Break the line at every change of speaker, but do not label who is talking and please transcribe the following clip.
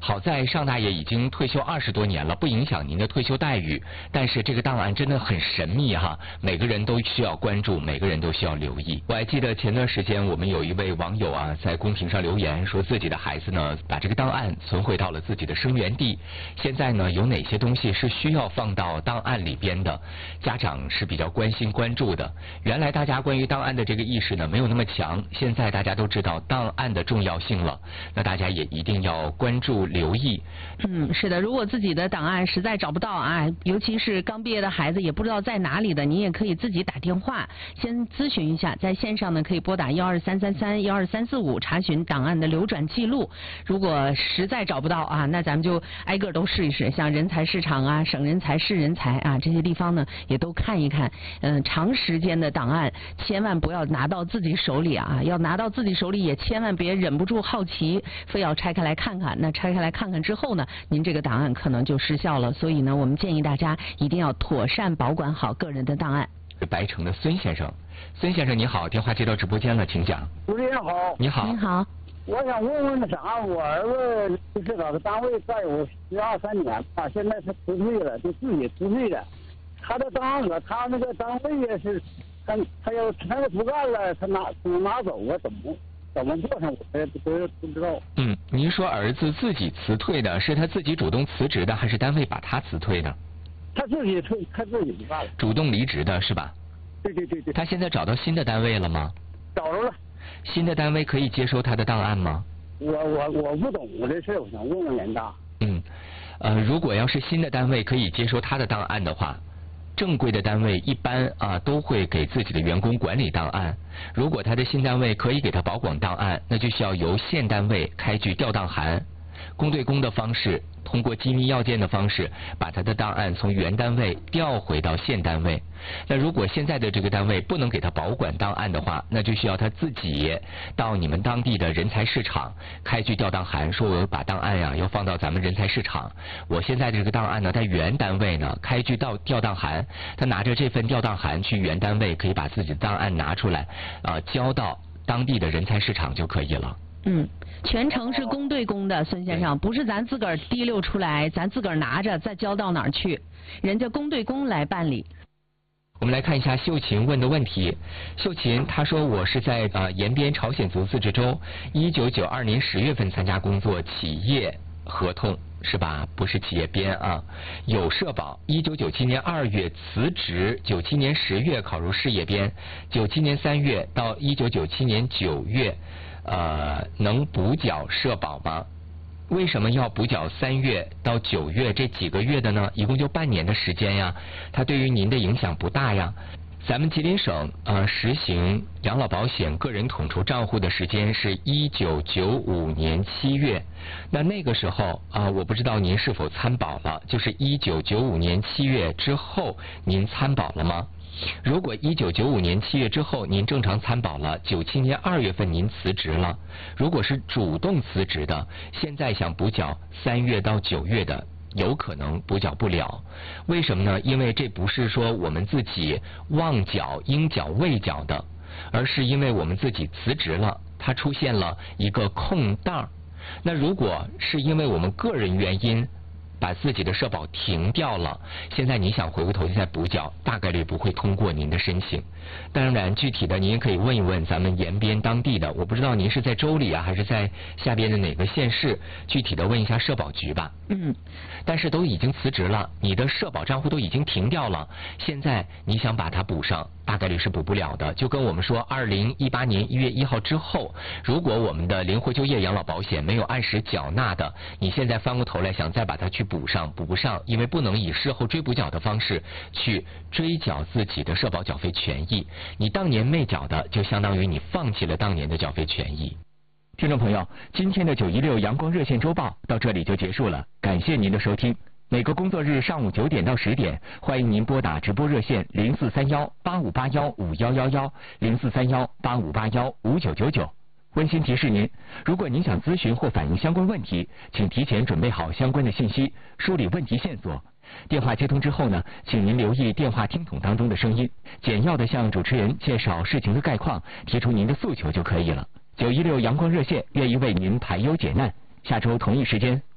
好在尚大爷已经退休20多年了，不影响您的退休待遇。但是这个档案真的很神秘哈，每个人都需要关注，每个人都需要留意。我还记得前段时间我们有一位网友啊，在公屏上留言说自己的孩子呢，把这个档案存回到了自己的生源地。现在呢，有哪些东西是需要放到档案里边的？家长是比较关心关注的。原来大家关于档案的这个意识呢，没有那么强，现在大家都知道档案的重要性了，那大家也一定要关注留意。
是的，如果自己的档案实在找不到啊，尤其是刚毕业的孩子也不知道在哪里的，你也可以自己打电话先咨询一下，在线上呢可以拨打12333-12345查询档案的流转记录。如果实在找不到啊，那咱们就挨个都试一试，像人才市场啊、省人才、市人才啊这些地方呢也都看一看。长时间的档案千万不要拿到自己手里啊，要拿到自己手里也千万别忍不住好奇，非要拆开来看看。那拆开来看看之后呢，您这个档案可能就失效了。所以呢，我们建议大家一定要妥善保管好个人的档案。
白城的孙先生，孙先生你好，电话接到直播间了，请讲。
主持人好。
你好。
你好。
我想问问那啥，我儿子就是他的单位再有12、3年吧，现在是辞退了，就自己辞退了。他的档案和他那个单位也是，他要不干了，他拿走啊？怎么做上？我也不知道。
您说儿子自己辞退的，是他自己主动辞职的，还是单位把他辞退的？
他自己退，他自己不干了。
主动离职的是吧？
对。
他现在找到新的单位了吗？
找着了。
新的单位可以接收他的档案吗？
我不懂这事，我想问问人大。
如果要是新的单位可以接收他的档案的话，正规的单位一般都会给自己的员工管理档案。如果他的新单位可以给他保管档案，那就需要由现单位开具调档函，公对公的方式，通过机密要件的方式，把他的档案从原单位调回到现单位。那如果现在的这个单位不能给他保管档案的话，那就需要他自己到你们当地的人才市场开具调档函，说我把档案要放到咱们人才市场，我现在的这个档案呢在原单位呢开具调档函，他拿着这份调档函去原单位，可以把自己的档案拿出来交到当地的人才市场就可以了。
全程是公对公的，孙先生，不是咱自个儿提溜出来，咱自个儿拿着再交到哪儿去，人家公对公来办理。
我们来看一下秀琴问的问题。秀琴她说，我是在延边朝鲜族自治州，1992年10月份参加工作，企业合同是吧？不是企业编啊。有社保，1997年2月辞职，97年10月考入事业编，97年3月到1997年9月，能补缴社保吗？为什么要补缴3月到9月这几个月的呢？一共就半年的时间呀，它对于您的影响不大呀。咱们吉林省实行养老保险个人统筹账户的时间是1995年7月，那个时候我不知道您是否参保了，就是1995年7月之后您参保了吗？如果1995年7月之后您正常参保了，97年2月份您辞职了，如果是主动辞职的，现在想补缴3月到9月的，有可能补缴不了。为什么呢？因为这不是说我们自己忘缴、应缴、未缴的，而是因为我们自己辞职了，它出现了一个空档。那如果是因为我们个人原因把自己的社保停掉了，现在你想回过头去再补缴，大概率不会通过您的申请。当然具体的您也可以问一问咱们延边当地的，我不知道您是在州里还是在下边的哪个县市，具体的问一下社保局吧。但是都已经辞职了，你的社保账户都已经停掉了，现在你想把它补上，大概率是补不了的。就跟我们说2018年1月1号之后，如果我们的灵活就业养老保险没有按时缴纳的，你现在翻过头来想再把它去补上，补不上，因为不能以事后追补缴的方式去追缴自己的社保缴费权益，你当年没缴的，就相当于你放弃了当年的缴费权益。听众朋友，今天的916阳光热线周报到这里就结束了，感谢您的收听。每个工作日上午9点到10点，欢迎您拨打直播热线0431-8581-5111，0431-8581-5999。温馨提示您，如果您想咨询或反映相关问题，请提前准备好相关的信息，梳理问题线索。电话接通之后呢，请您留意电话听筒当中的声音，简要的向主持人介绍事情的概况，提出您的诉求就可以了。916阳光热线愿意为您排忧解难，下周同一时间